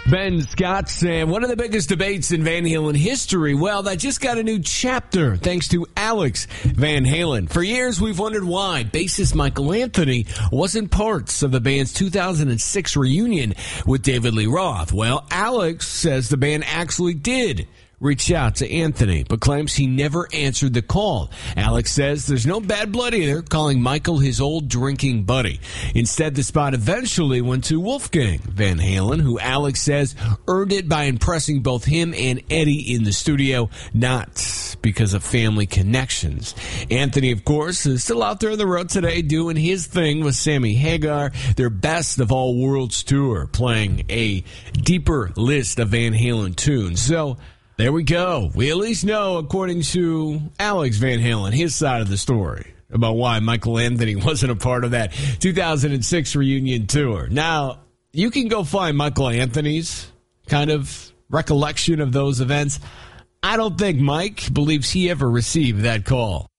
Ben Scott saying one of the biggest debates in Van Halen history. Well, that just got a new chapter thanks to Alex Van Halen. For years, we've wondered why bassist Michael Anthony wasn't part of the band's 2006 reunion with David Lee Roth. Well, Alex says the band actually did reach out to Anthony, but claims he never answered the call. Alex says there's no bad blood either, calling Michael his old drinking buddy. Instead, the spot eventually went to Wolfgang Van Halen, who Alex says earned it by impressing both him and Eddie in the studio, not because of family connections. Anthony, of course, is still out there on the road today doing his thing with Sammy Hagar, their Best of All Worlds tour, playing a deeper list of Van Halen tunes. So, there we go. We at least know, according to Alex Van Halen, his side of the story about why Michael Anthony wasn't a part of that 2006 reunion tour. Now, you can go find Michael Anthony's kind of recollection of those events. I don't think Mike believes he ever received that call.